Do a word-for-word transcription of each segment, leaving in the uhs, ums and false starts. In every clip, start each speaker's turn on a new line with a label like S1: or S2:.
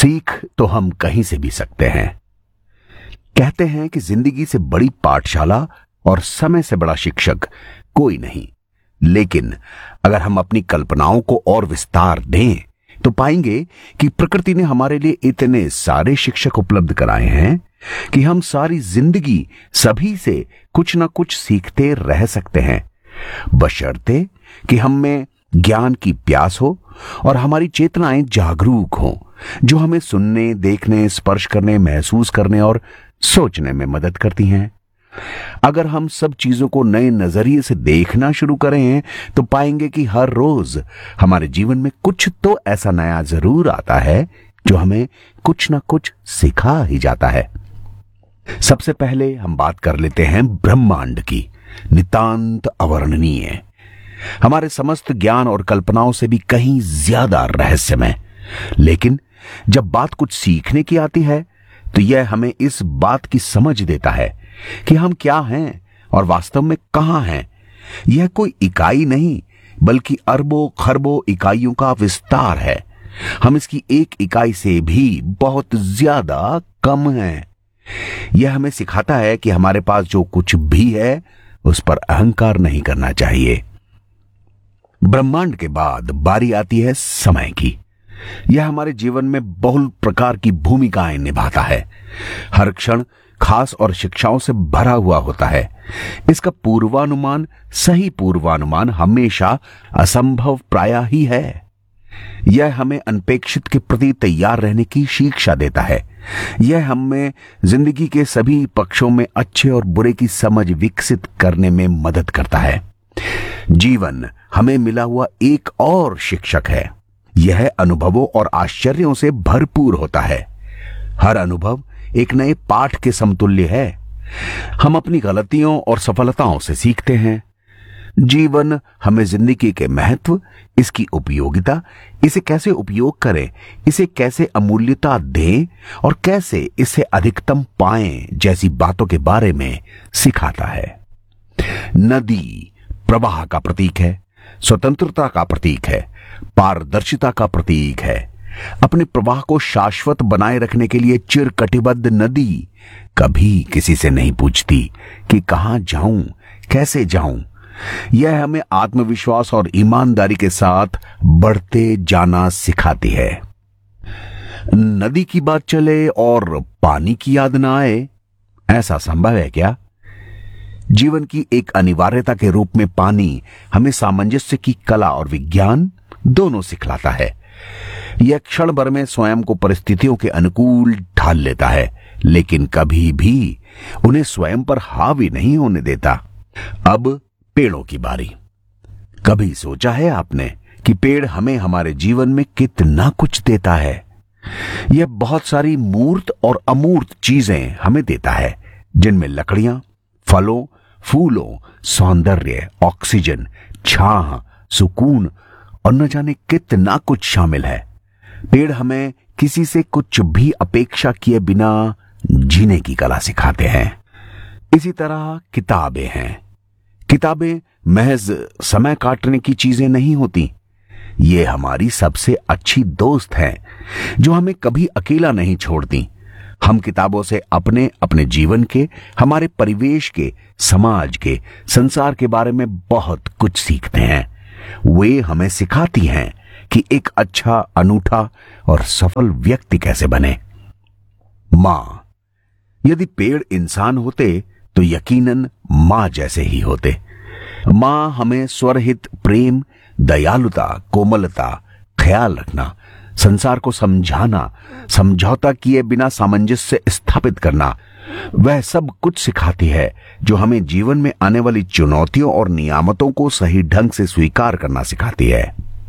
S1: सीख तो हम कहीं से भी सकते हैं। कहते हैं कि जिंदगी से बड़ी पाठशाला और समय से बड़ा शिक्षक कोई नहीं, लेकिन अगर हम अपनी कल्पनाओं को और विस्तार दें तो पाएंगे कि प्रकृति ने हमारे लिए इतने सारे शिक्षक उपलब्ध कराए हैं कि हम सारी जिंदगी सभी से कुछ ना कुछ सीखते रह सकते हैं, बशर्ते कि हम में ज्ञान की प्यास हो और हमारी चेतनाएं जागरूक हों, जो हमें सुनने, देखने, स्पर्श करने, महसूस करने और सोचने में मदद करती हैं। अगर हम सब चीजों को नए नजरिए से देखना शुरू करें तो पाएंगे कि हर रोज हमारे जीवन में कुछ तो ऐसा नया जरूर आता है जो हमें कुछ ना कुछ सिखा ही जाता है। सबसे पहले हम बात कर लेते हैं ब्रह्मांड की, नितांत अवर्णनीय, हमारे समस्त ज्ञान और कल्पनाओं से भी कहीं ज्यादा रहस्यमय। लेकिन जब बात कुछ सीखने की आती है तो यह हमें इस बात की समझ देता है कि हम क्या हैं और वास्तव में कहां हैं। यह कोई इकाई नहीं बल्कि अरबों खरबों इकाइयों का विस्तार है। हम इसकी एक इकाई से भी बहुत ज्यादा कम हैं। यह हमें सिखाता है कि हमारे पास जो कुछ भी है उस पर अहंकार नहीं करना चाहिए। ब्रह्मांड के बाद बारी आती है समय की। यह हमारे जीवन में बहुल प्रकार की भूमिकाएं निभाता है। हर क्षण खास और शिक्षाओं से भरा हुआ होता है। इसका पूर्वानुमान, सही पूर्वानुमान हमेशा असंभव प्रायः ही है। यह हमें अनपेक्षित के प्रति तैयार रहने की शिक्षा देता है। यह हमें जिंदगी के सभी पक्षों में अच्छे और बुरे की समझ विकसित करने में मदद करता है। जीवन हमें मिला हुआ एक और शिक्षक है। यह अनुभवों और आश्चर्यों से भरपूर होता है। हर अनुभव एक नए पाठ के समतुल्य है। हम अपनी गलतियों और सफलताओं से सीखते हैं। जीवन हमें जिंदगी के महत्व, इसकी उपयोगिता, इसे कैसे उपयोग करें, इसे कैसे अमूल्यता दें और कैसे इसे अधिकतम पाएं जैसी बातों के बारे में सिखाता है। नदी प्रवाह का प्रतीक है, स्वतंत्रता का प्रतीक है, पारदर्शिता का प्रतीक है। अपने प्रवाह को शाश्वत बनाए रखने के लिए चिरकटिबद्ध नदी कभी किसी से नहीं पूछती कि कहां जाऊं, कैसे जाऊं। यह हमें आत्मविश्वास और ईमानदारी के साथ बढ़ते जाना सिखाती है। नदी की बात चले और पानी की याद ना आए, ऐसा संभव है क्या? जीवन की एक अनिवार्यता के रूप में पानी हमें सामंजस्य की कला और विज्ञान दोनों सिखलाता है। यह क्षण भर में स्वयं को परिस्थितियों के अनुकूल ढाल लेता है, लेकिन कभी भी उन्हें स्वयं पर हावी नहीं होने देता। अब पेड़ों की बारी। कभी सोचा है आपने कि पेड़ हमें हमारे जीवन में कितना कुछ देता है? यह बहुत सारी मूर्त और अमूर्त चीजें हमें देता है, जिनमें लकड़ियां, फलों, फूलों, सौंदर्य, ऑक्सीजन, छाह, सुकून और न जाने कितना कुछ शामिल है। पेड़ हमें किसी से कुछ भी अपेक्षा किए बिना जीने की कला सिखाते हैं। इसी तरह किताबें हैं। किताबें महज समय काटने की चीजें नहीं होती। ये हमारी सबसे अच्छी दोस्त हैं, जो हमें कभी अकेला नहीं छोड़ती। हम किताबों से अपने अपने जीवन के, हमारे परिवेश के, समाज के, संसार के बारे में बहुत कुछ सीखते हैं। वे हमें सिखाती हैं कि एक अच्छा, अनूठा और सफल व्यक्ति कैसे बने। मां, यदि पेड़ इंसान होते तो यकीनन मां जैसे ही होते। मां हमें स्वरहित प्रेम, दयालुता, कोमलता, ख्याल रखना, संसार को समझाना, समझौता किए बिना सामंजस्य स्थापित करना, वह सब कुछ सिखाती है जो हमें जीवन में आने वाली चुनौतियों और नियामतों को सही ढंग से स्वीकार करना सिखाती है।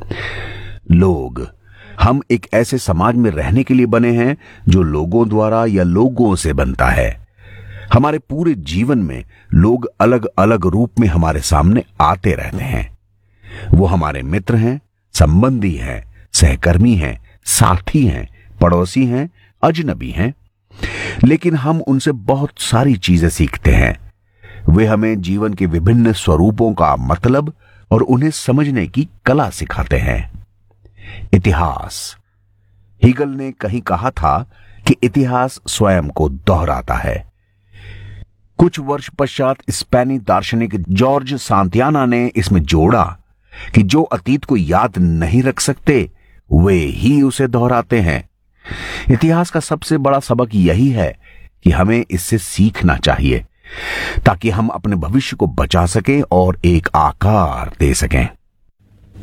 S1: लोग, हम एक ऐसे समाज में रहने के लिए बने हैं जो लोगों द्वारा या लोगों से बनता है। हमारे पूरे जीवन में लोग अलग अलग रूप में हमारे सामने आते रहते हैं। वो हमारे मित्र हैं, संबंधी हैं, सहकर्मी हैं, साथी हैं, पड़ोसी हैं, अजनबी हैं। लेकिन हम उनसे बहुत सारी चीजें सीखते हैं। वे हमें जीवन के विभिन्न स्वरूपों का मतलब और उन्हें समझने की कला सिखाते हैं। इतिहास, हीगल ने कहीं कहा था कि इतिहास स्वयं को दोहराता है। कुछ वर्ष पश्चात स्पेनी दार्शनिक जॉर्ज सांतियाना ने इसमें जोड़ा कि जो अतीत को याद नहीं रख सकते वे ही उसे दोहराते हैं। इतिहास का सबसे बड़ा सबक यही है कि हमें इससे सीखना चाहिए ताकि हम अपने भविष्य को बचा सकें और एक आकार दे सकें।